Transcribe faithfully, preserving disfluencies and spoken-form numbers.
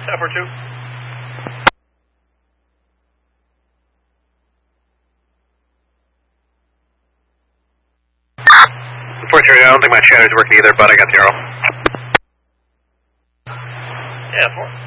F R two. Unfortunately, I don't think my chatter's working either, but I got the arrow. Yeah, four.